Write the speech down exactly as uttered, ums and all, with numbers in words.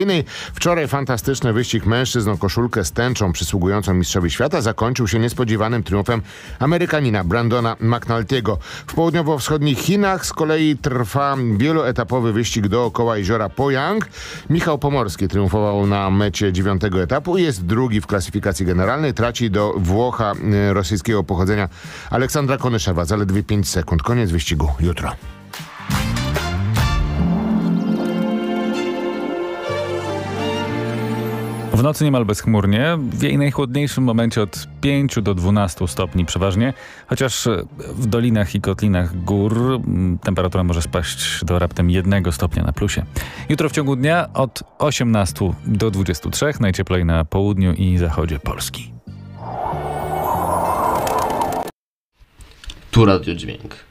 Wczoraj fantastyczny wyścig mężczyzn o koszulkę z tęczą przysługującą mistrzowi świata zakończył się niespodziewanym triumfem Amerykanina Brandona McNulty'ego. W południowo-wschodnich Chinach z kolei trwa wieloetapowy wyścig dookoła jeziora Poyang. Michał Pomorski triumfował na mecie dziewiątego etapu i jest drugi w klasyfikacji generalnej. Traci do Włocha rosyjskiego pochodzenia Aleksandra Konyszewa zaledwie pięć sekund. Koniec wyścigu jutro. W nocy niemal bezchmurnie, w jej najchłodniejszym momencie od pięciu do dwunastu stopni przeważnie, chociaż w dolinach i kotlinach gór temperatura może spaść do raptem jednego stopnia na plusie. Jutro w ciągu dnia od osiemnastu do dwudziestu trzech, najcieplej na południu i zachodzie Polski. Tu Radio Dźwięk.